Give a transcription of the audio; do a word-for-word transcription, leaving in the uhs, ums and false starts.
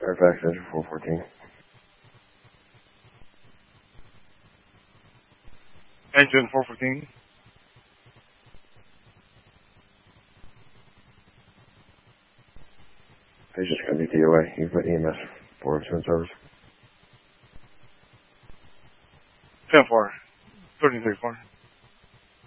Fairfax Engine four fourteen. Engine four fourteen. Patient's going to be D O A. You put E M S four oh two in service. ten four. thirteen thirty-four.